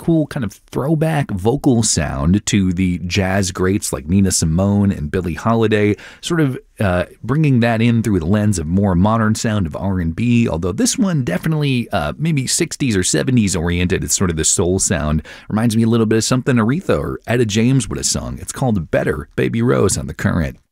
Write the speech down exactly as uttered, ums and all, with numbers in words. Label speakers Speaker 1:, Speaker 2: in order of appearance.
Speaker 1: cool kind of throwback vocal sound to the jazz greats like Nina Simone and Billie Holiday, sort of uh, bringing that in through the lens of more modern sound of R and B, although this one definitely uh, maybe sixties or seventies oriented. It's sort of the soul sound. Reminds me a little bit of something Aretha or Etta James would have sung. It's called Better, Baby Rose on The Current.